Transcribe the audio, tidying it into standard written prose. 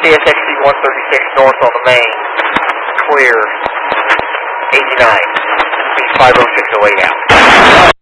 CSXC 136 north on the main. Clear. 89. 50608 out.